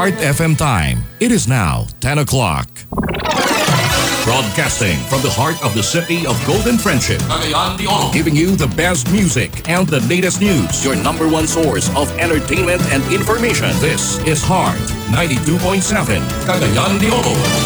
Heart FM time. It is now 10 o'clock. Broadcasting from the heart of the city of Golden Friendship, Cagayan de Oro, giving you the best music and the latest news. Your number one source of entertainment and information. This is Heart 92.7, Cagayan de Oro.